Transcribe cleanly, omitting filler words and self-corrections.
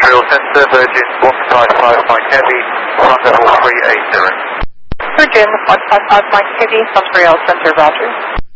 Montreal Center, Virgin 155 Mike Heavy, front level 380. Virgin 155 Mike Heavy, Montreal Center, Roger.